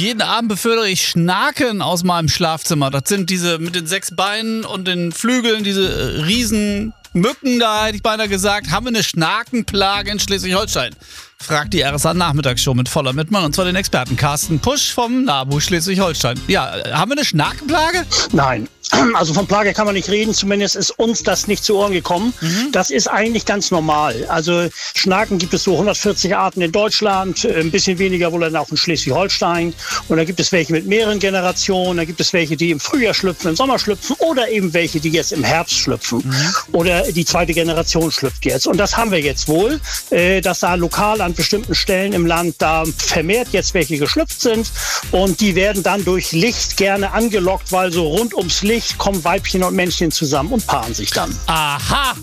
Jeden Abend befördere ich Schnaken aus meinem Schlafzimmer. Das sind diese mit den 6 Beinen und den Flügeln, diese riesen Mücken da, hätte ich beinahe gesagt. Haben wir eine Schnakenplage in Schleswig-Holstein? Fragt die RSA Nachmittagsshow mit Voller Mittmann und zwar den Experten Carsten Pusch vom NABU Schleswig-Holstein. Ja, haben wir eine Schnakenplage? Nein, also von Plage kann man nicht reden, zumindest ist uns das nicht zu Ohren gekommen. Das ist eigentlich ganz normal. Also Schnaken gibt es so 140 Arten in Deutschland, ein bisschen weniger wohl dann auch in Schleswig-Holstein. Und da gibt es welche mit mehreren Generationen, da gibt es welche, die im Frühjahr schlüpfen, im Sommer schlüpfen oder eben welche, die jetzt im Herbst schlüpfen. Oder die zweite Generation schlüpft jetzt. Und das haben wir jetzt wohl, dass da lokal an bestimmten Stellen im Land da vermehrt jetzt welche geschlüpft sind. Und die werden dann durch Licht gerne angelockt, weil so rund ums Licht kommen Weibchen und Männchen zusammen und paaren sich dann. Aha!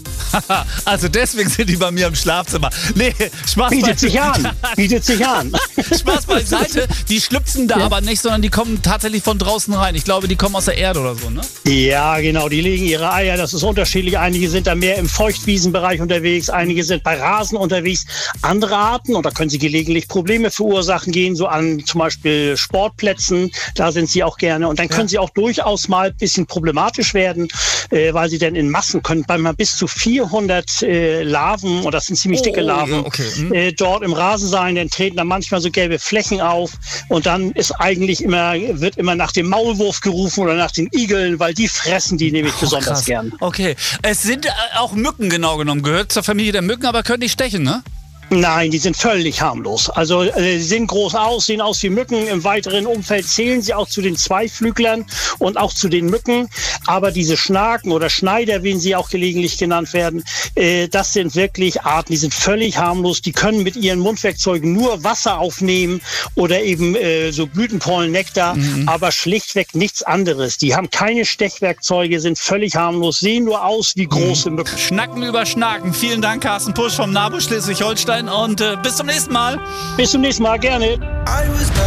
Also deswegen sind die bei mir im Schlafzimmer. Nee, Spaß Bietet sich an. Bietet sich an. Spaß beiseite. Die schlüpfen da aber nicht, sondern die kommen tatsächlich von draußen rein. Ich glaube, die kommen aus der Erde oder so, ne? Ja, genau. Die legen ihre Eier. Das ist unterschiedlich. Einige sind da mehr im Feuchtwiesenbereich unterwegs. Einige sind bei Rasen unterwegs. Andere Arten, und da können sie gelegentlich Probleme verursachen, gehen so an zum Beispiel Sportplätzen. Da sind sie auch gerne. Und dann können sie auch durchaus mal ein bisschen problematisch werden, weil sie dann in Massen können bei mal bis zu 400 Larven, und das sind ziemlich dicke Larven, dort im Rasen sein. Dann treten da manchmal so gelbe Flächen auf. Und dann ist eigentlich wird immer nach dem Maulwurf gerufen oder nach den Igeln, weil die fressen die nämlich besonders gern. Okay. Es sind auch Mücken genau genommen. Gehört zur Familie der Mücken, aber können nicht stechen, ne? Nein, die sind völlig harmlos. Also sie sehen groß aus, sehen aus wie Mücken. Im weiteren Umfeld zählen sie auch zu den Zweiflüglern und auch zu den Mücken. Aber diese Schnaken oder Schneider, wie sie auch gelegentlich genannt werden, das sind wirklich Arten, die sind völlig harmlos. Die können mit ihren Mundwerkzeugen nur Wasser aufnehmen oder eben so Blütenpollen, Nektar, aber schlichtweg nichts anderes. Die haben keine Stechwerkzeuge, sind völlig harmlos, sehen nur aus wie große Mücken. Schnacken über Schnaken. Vielen Dank, Carsten Pusch vom NABU Schleswig-Holstein und bis zum nächsten Mal. Bis zum nächsten Mal, gerne.